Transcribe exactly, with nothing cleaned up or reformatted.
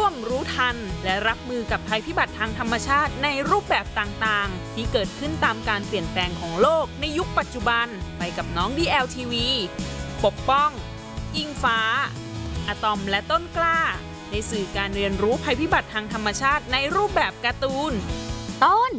วมรู้ทันและรับมือกับภัยพิบัติทางธรรมชาติในรูปแบบต่างๆที่เกิดขึ้นตามการเปลี่ยนแปลงของโลกในยุคปัจจุบันไปกับน้อง ดี แอล ที วี ปกป้องอิงฟ้าอะตอมและต้นกล้าในสื่อการเรียนรู้ภัยพิบัติทางธรรมชาติในรูปแบบการ์ตูนต้น